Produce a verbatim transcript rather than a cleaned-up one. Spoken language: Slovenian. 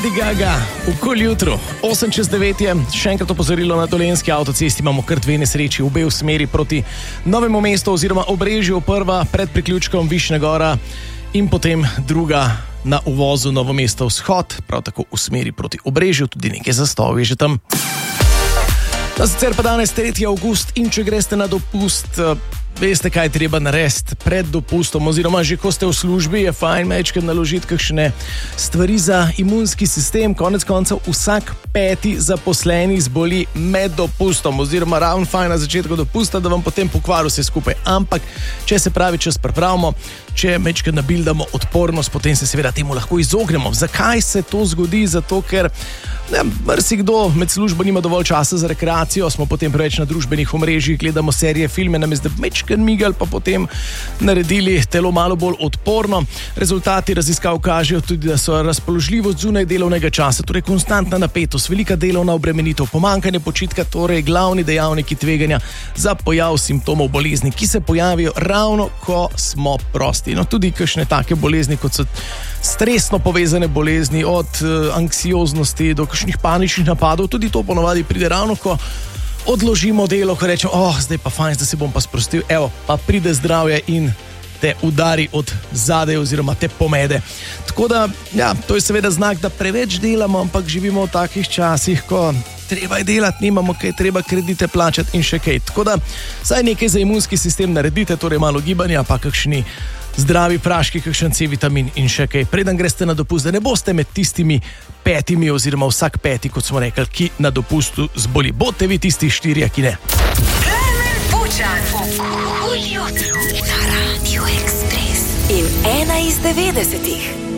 Lady Gaga, okoli jutro, osem čez devet je, še enkrat opozorilo na Dolenjski avtocesti, imamo kar dve nesreči, obe v smeri proti Novemu mestu oziroma Obrežju, prva pred priključkom Višnja Gora in potem druga na uvozu Novo mesto vzhod, prav tako v smeri proti Obrežju, tudi nekaj zastojev je že tam. No, sicer pa danes tretji avgust in če greste na dopust, veste, kaj treba narediti pred dopustom, oziroma že ko ste v službi, je fajn mečkrat naložiti kakšne stvari za imunski sistem. Konec koncev vsak peti zaposleni zboli med dopustom, oziroma ravno fajn na začetku dopusta, da vam potem pokvari vse skupaj. Ampak, če se pravi čas pripravimo, če mečkrat nabildamo odpornost, potem se seveda temu lahko izognemo. Zakaj se to zgodi? Zato, ker ne, marsikdo med službo nima dovolj časa za rekreacijo, smo potem preveč na družbenih omrežjih, gledamo serije, filme, namesto da mečkrat migal, pa potem naredili telo malo bolj odporno. Rezultati raziskav kažejo tudi, da so razpoložljivost zunaj delovnega časa, torej konstantna napetost, velika delovna obremenitev, pomanjkanje počitka, torej glavni dejavniki tveganja za pojav simptomov bolezni, ki se pojavijo ravno, ko smo prosti. No, tudi kakšne take bolezni, kot so stresno povezane bolezni, od uh, anksioznosti do kakšnih paničnih napadov, tudi to ponovadi pride ravno, ko odložimo delo, ko rečemo, oh, zdaj pa fajn, zdaj se bom pa sprostil, evo, pa pride zdravje in te udari od zadaj oziroma te pomede. Tako da, ja, to je seveda znak, da preveč delamo, ampak živimo v takih časih, ko treba je delati, nimamo kaj, treba kredite plačati in še kaj. Tako da, saj nekaj za imunski sistem naredite, torej malo gibanja, pa kakšni zdravi praški, kakšen C-vitamin in še kaj. Preden greste na dopust, da ne boste med tistimi petimi oziroma vsak peti, kot smo rekli, ki na dopustu zboli. Boste vi tisti štirje, ki ne. Klemen Bučan, okoli jutro na Radio Express in ena iz devetdesetih.